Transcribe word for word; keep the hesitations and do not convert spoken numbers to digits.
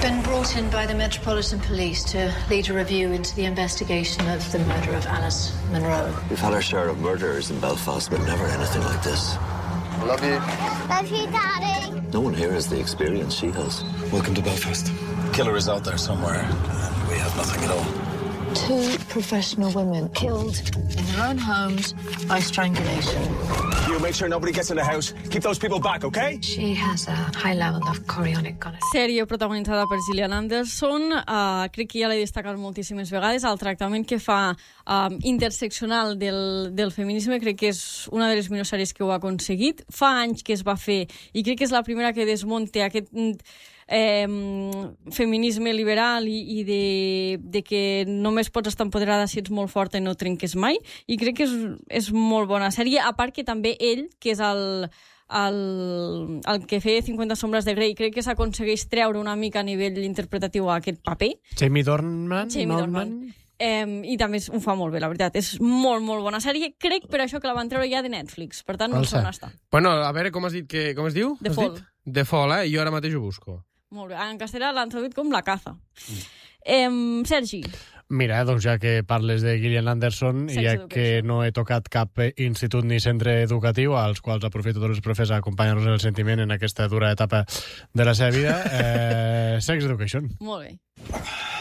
been brought in by the Metropolitan Police to lead a review into the investigation of the murder of Alice Munro. We've had our share of murderers in Belfast, but never anything like this. Love you. Love you, Daddy. No one here has the experience she has. Welcome to Belfast. Killer is out there somewhere, and we have nothing at all. Two professional women killed in their own homes by strangulation. You make sure nobody gets in the house. Keep those people back, okay? She has a high level of chorionic gonorrhea. Sèrie protagonitzada per Gillian Anderson. Uh, crec que ja l'he destacat moltíssimes vegades. El tractament que fa um, interseccional del, del feminisme crec que és una de les millors sèries que ho ha aconseguit. Fa anys que es va fer i crec que és la primera que desmunta aquest eh, feminisme liberal i, i de, de que només pots estar empoderada si ets molt forta i no trenques mai. I crec que és, és molt bona sèrie, a part que també ell, que és el... El, el que feia cinquanta sombres de Grey, crec que s'aconsegueix treure una mica a nivell interpretatiu a aquest paper. Jamie Dornan. Jamie Dornan. Eh, I també ho fa molt bé, la veritat. És molt, molt bona sèrie. Crec per això que la van treure ja de Netflix. Per tant, no sé on està. Bueno, a veure, com has dit que... Com es diu? The Fall. The Fall, eh? Jo ara mateix ho busco. Molt bé. En castellà l'han traduït com La caza. Mm. Eh, Sergi. Mira, doncs ja que parles de Gillian Anderson, Sex ja Education. que no he tocat cap institut ni centre educatiu, als quals aprofito tots els profes a acompanyar-nos en el sentiment en aquesta dura etapa de la seva vida, eh, Sex Education. Molt bé.